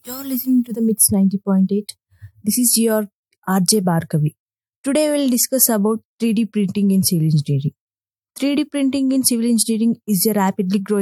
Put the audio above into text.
You're listening to the Mix 90.8. This is your RJ Bhargavi. Today we'll discuss about 3D printing in civil engineering. 3D printing in civil engineering is a rapidly growing